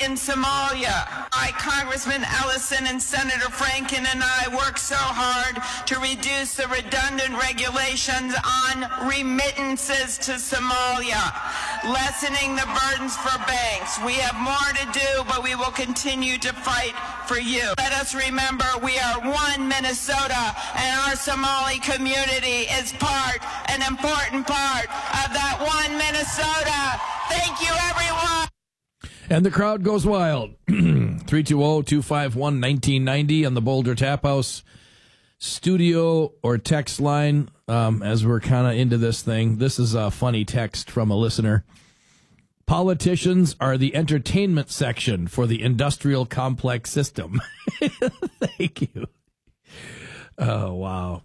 in Somalia. Congressman Ellison and Senator Franken and I worked so hard to reduce the redundant regulations on remittances to Somalia, lessening the burdens for banks. We have more to do, but we will continue to fight for you. Let us remember we are one Minnesota, and our Somali community is an important part of that one Minnesota. Thank you, everyone. And the crowd goes wild. 320-251-1990 on the Boulder Tap House studio or text line. As we're kind of into this thing, this is a funny text from a listener. Politicians are the entertainment section for the industrial complex system. Thank you. Oh, wow.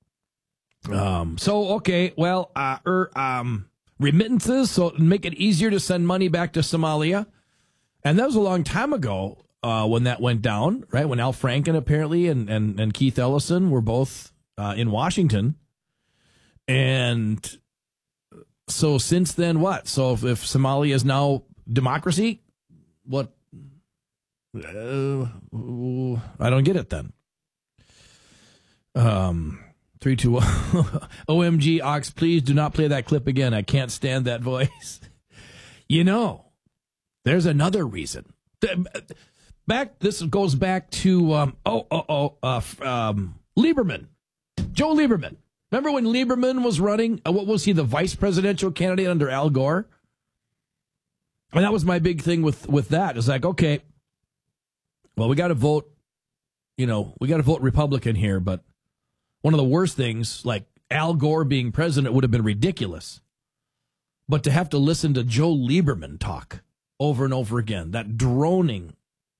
Remittances, so make it easier to send money back to Somalia. And that was a long time ago when that went down, right? When Al Franken apparently and Keith Ellison were both in Washington. And so since then, what? So if Somalia is now democracy, what? I don't get it then. 320 OMG Ox, please do not play that clip again. I can't stand that voice. There's another reason. This goes back to Lieberman, Joe Lieberman. Remember when Lieberman was running? What was he, the vice presidential candidate under Al Gore? And that was my big thing with that. It's like, okay, well, we got to vote. We got to vote Republican here, but one of the worst things, like Al Gore being president, would have been ridiculous. But to have to listen to Joe Lieberman talk over and over again, that droning,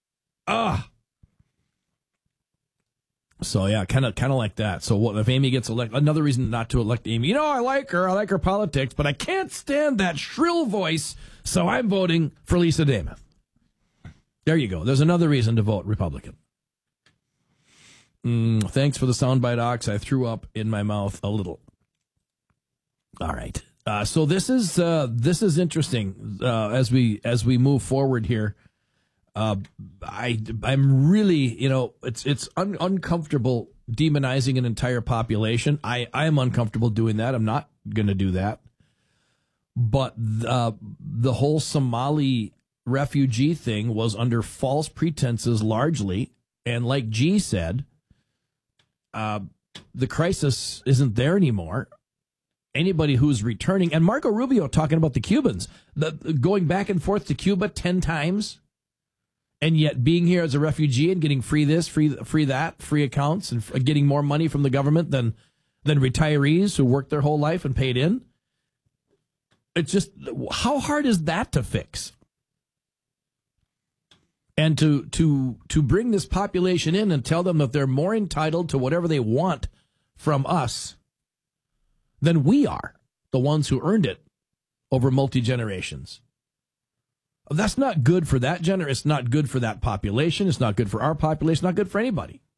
So, yeah, kind of like that. So what if Amy gets elected? Another reason not to elect Amy. I like her. I like her politics, but I can't stand that shrill voice, so I'm voting for Lisa Damath. There you go. There's another reason to vote Republican. Thanks for the soundbite, Ox. I threw up in my mouth a little. All right. So this is interesting as we move forward here. I'm really, it's uncomfortable demonizing an entire population. I am uncomfortable doing that. I'm not going to do that. But the whole Somali refugee thing was under false pretenses largely, and like G said, the crisis isn't there anymore. Anybody who's returning, and Marco Rubio talking about the Cubans, going back and forth to Cuba 10 times, and yet being here as a refugee and getting free this, free that, free accounts, and getting more money from the government than retirees who worked their whole life and paid in. It's just, how hard is that to fix? And to bring this population in and tell them that they're more entitled to whatever they want from us than we are, the ones who earned it over multi-generations. That's not good for that it's not good for that population. It's not good for our population. Not good for anybody.